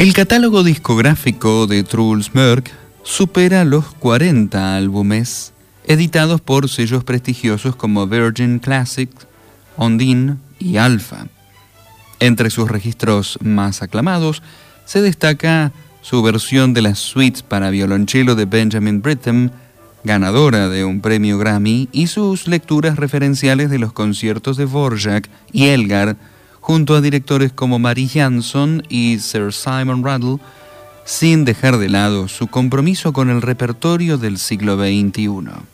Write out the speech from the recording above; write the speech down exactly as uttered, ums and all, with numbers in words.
El catálogo discográfico de Truls Mørk supera los cuarenta álbumes, editados por sellos prestigiosos como Virgin Classics, Ondine y Alpha. Entre sus registros más aclamados se destaca su versión de las suites para violonchelo de Benjamin Britten, ganadora de un premio Grammy, y sus lecturas referenciales de los conciertos de Dvorak y Elgar, junto a directores como Mary Jansson y Sir Simon Rattle, sin dejar de lado su compromiso con el repertorio del siglo veintiuno.